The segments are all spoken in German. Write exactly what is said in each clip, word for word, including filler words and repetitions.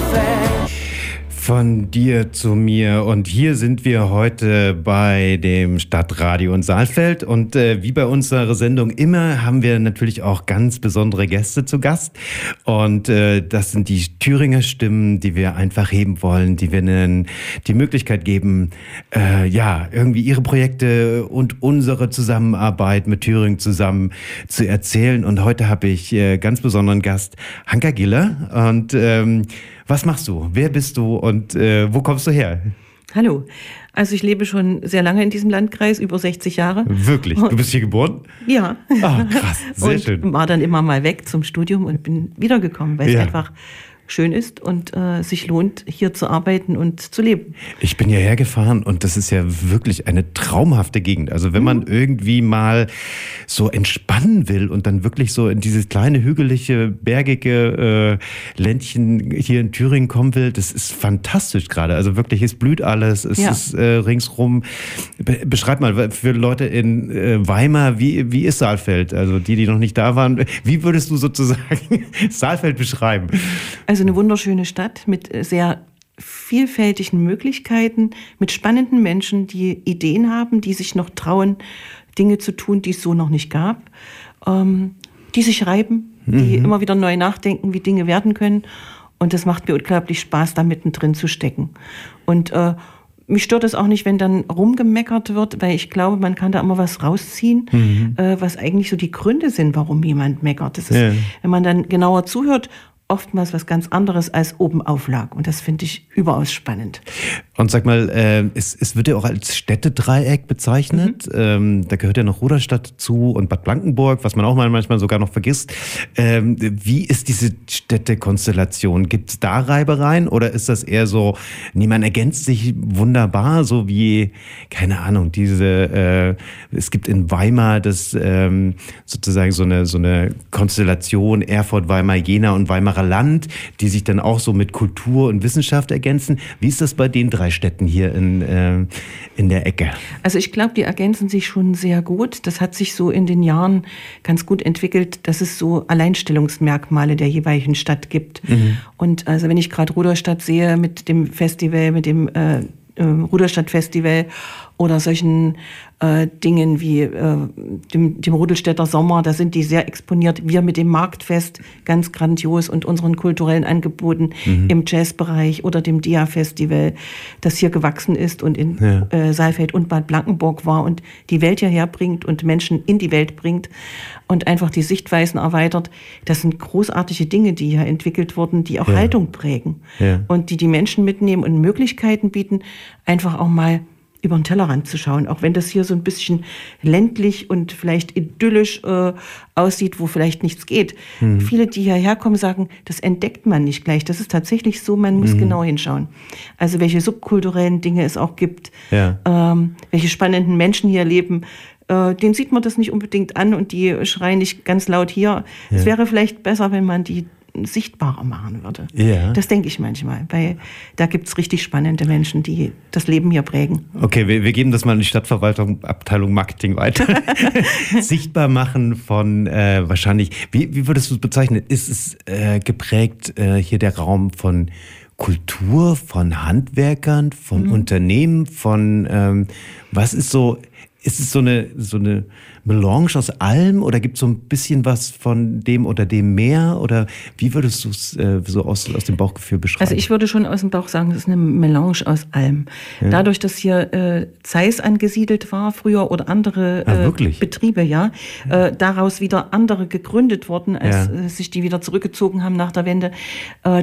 Von dir zu mir, und hier sind wir heute bei dem Stadtradio in Saalfeld, und äh, wie bei unserer Sendung immer haben wir natürlich auch ganz besondere Gäste zu Gast, und äh, das sind die Thüringer Stimmen, die wir einfach heben wollen, die wir ihnen die Möglichkeit geben, äh, ja, irgendwie ihre Projekte und unsere Zusammenarbeit mit Thüringen zusammen zu erzählen. Und heute habe ich äh, ganz besonderen Gast, Hanka Giller. Und ähm, was machst du? Wer bist du und äh, wo kommst du her? Hallo, also ich lebe schon sehr lange in diesem Landkreis, über sechzig Jahre. Wirklich? Du bist hier geboren? Ja. Ah, krass, sehr und schön. War dann immer mal weg zum Studium und bin wiedergekommen, weil Ja. es einfach schön ist und äh, sich lohnt, hier zu arbeiten und zu leben. Ich bin hierher gefahren und das ist ja wirklich eine traumhafte Gegend. Also wenn man irgendwie mal so entspannen will und dann wirklich so in dieses kleine, hügelige, bergige äh, Ländchen hier in Thüringen kommen will, das ist fantastisch gerade. Also wirklich, es blüht alles, es Ja. ist äh, ringsrum. Be- beschreib mal für Leute in äh, Weimar, wie, wie ist Saalfeld? Also die, die noch nicht da waren, wie würdest du sozusagen Saalfeld beschreiben? Also eine wunderschöne Stadt mit äh, sehr vielfältigen Möglichkeiten, mit spannenden Menschen, die Ideen haben, die sich noch trauen, Dinge zu tun, die es so noch nicht gab, ähm, die sich reiben, die immer wieder neu nachdenken, wie Dinge werden können. Und das macht mir unglaublich Spaß, da mittendrin zu stecken. Und äh, mich stört es auch nicht, wenn dann rumgemeckert wird, weil ich glaube, man kann da immer was rausziehen, Mhm. äh, was eigentlich so die Gründe sind, warum jemand meckert. Das ist, Ja. wenn man dann genauer zuhört, oftmals was ganz anderes als oben auflag. Und das finde ich überaus spannend. Und sag mal, äh, es, es wird ja auch als Städtedreieck bezeichnet. Mhm. Ähm, da gehört ja noch Rudolstadt zu und Bad Blankenburg, was man auch mal manchmal sogar noch vergisst. Ähm, wie ist diese Städtekonstellation? Gibt es da Reibereien oder ist das eher so, nee, man ergänzt sich wunderbar, so wie, keine Ahnung, diese, äh, es gibt in Weimar das ähm, sozusagen so eine, so eine Konstellation, Erfurt, Weimar, Jena und Weimarer Land, die sich dann auch so mit Kultur und Wissenschaft ergänzen. Wie ist das bei den drei Städten hier in, äh, in der Ecke? Also ich glaube, die ergänzen sich schon sehr gut. Das hat sich so in den Jahren ganz gut entwickelt, dass es so Alleinstellungsmerkmale der jeweiligen Stadt gibt. Mhm. Und also wenn ich gerade Rudolstadt sehe mit dem Festival, mit dem äh, äh, Rudolstadt-Festival oder solchen äh, Dingen wie äh, dem, dem Rudolstädter Sommer, da sind die sehr exponiert. Wir mit dem Marktfest, ganz grandios, und unseren kulturellen Angeboten mhm. im Jazzbereich oder dem Dia-Festival, das hier gewachsen ist und in ja. äh, Saalfeld und Bad Blankenburg war und die Welt hierher bringt und Menschen in die Welt bringt und einfach die Sichtweisen erweitert. Das sind großartige Dinge, die hier entwickelt wurden, die auch ja. Haltung prägen ja. und die die Menschen mitnehmen und Möglichkeiten bieten, einfach auch mal über den Tellerrand zu schauen, auch wenn das hier so ein bisschen ländlich und vielleicht idyllisch äh, aussieht, wo vielleicht nichts geht. Mhm. Viele, die hierher kommen, sagen, das entdeckt man nicht gleich. Das ist tatsächlich so, man muss mhm. genau hinschauen. Also welche subkulturellen Dinge es auch gibt, ja. ähm, welche spannenden Menschen hier leben, äh, denen sieht man das nicht unbedingt an und die schreien nicht ganz laut hier. Ja. Es wäre vielleicht besser, wenn man die sichtbarer machen würde. Ja. Das denke ich manchmal, weil da gibt es richtig spannende Menschen, die das Leben hier prägen. Okay, wir, wir geben das mal in die Stadtverwaltung, Abteilung Marketing weiter. Sichtbar machen von äh, wahrscheinlich, wie, wie würdest du es bezeichnen? Ist es äh, geprägt äh, hier der Raum von Kultur, von Handwerkern, von mhm. Unternehmen, von ähm, was ist so, ist es so eine, so eine Melange aus allem oder gibt es so ein bisschen was von dem oder dem mehr? Oder wie würdest du es äh, so aus, aus dem Bauchgefühl beschreiben? Also ich würde schon aus dem Bauch sagen, es ist eine Melange aus allem. Ja. Dadurch, dass hier äh, Zeiss angesiedelt war früher oder andere äh, ah, Betriebe, ja, ja. Äh, daraus wieder andere gegründet wurden, als ja. äh, sich die wieder zurückgezogen haben nach der Wende, äh,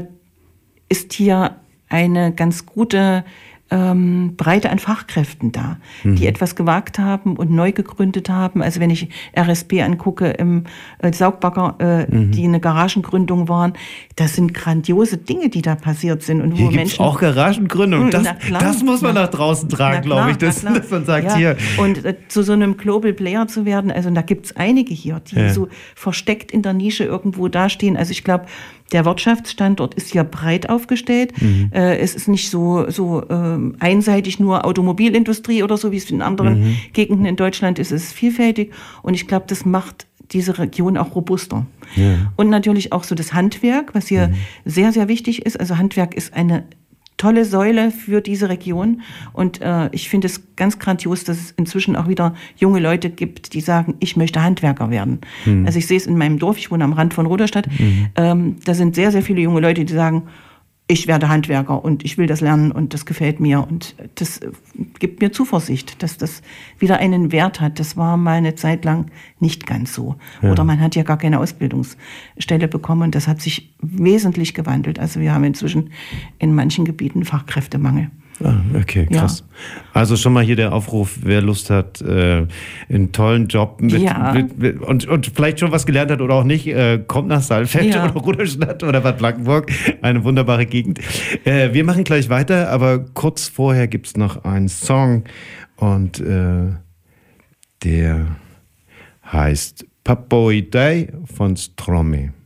ist hier eine ganz gute Ähm, Breite an Fachkräften da, mhm. die etwas gewagt haben und neu gegründet haben. Also wenn ich R S P angucke, im äh, Saugbagger, äh, mhm. die eine Garagengründung waren, das sind grandiose Dinge, die da passiert sind. Und wo hier gibt es Menschen auch Garagengründung. Das, das muss man na, nach draußen tragen, glaube ich, das, dass man sagt, ja. hier. Und äh, zu so einem Global Player zu werden, also da gibt es einige hier, die ja. so versteckt in der Nische irgendwo dastehen. Also ich glaube, der Wirtschaftsstandort ist hier breit aufgestellt. Mhm. Äh, es ist nicht so, so ähm, einseitig nur Automobilindustrie oder so, wie es in anderen mhm. Gegenden in Deutschland ist. Es ist vielfältig. Und ich glaube, das macht diese Region auch robuster. Ja. Und natürlich auch so das Handwerk, was hier mhm. sehr, sehr wichtig ist. Also Handwerk ist eine tolle Säule für diese Region. Und äh, ich finde es ganz grandios, dass es inzwischen auch wieder junge Leute gibt, die sagen, ich möchte Handwerker werden. Mhm. Also ich sehe es in meinem Dorf, ich wohne am Rand von Rudolstadt, mhm. ähm, da sind sehr, sehr viele junge Leute, die sagen, ich werde Handwerker und ich will das lernen und das gefällt mir. Und das gibt mir Zuversicht, dass das wieder einen Wert hat. Das war mal eine Zeit lang nicht ganz so. Ja. Oder man hat ja gar keine Ausbildungsstelle bekommen und das hat sich wesentlich gewandelt. Also wir haben inzwischen in manchen Gebieten Fachkräftemangel. Ah, okay, krass. Ja. Also schon mal hier der Aufruf, wer Lust hat, äh, einen tollen Job mit, ja. mit, mit und, und vielleicht schon was gelernt hat oder auch nicht, äh, kommt nach Saalfeld ja. oder Rudolstadt oder Bad Blankenburg. Eine wunderbare Gegend. Äh, wir machen gleich weiter, aber kurz vorher gibt es noch einen Song und äh, der heißt Papoi Day von Stromae.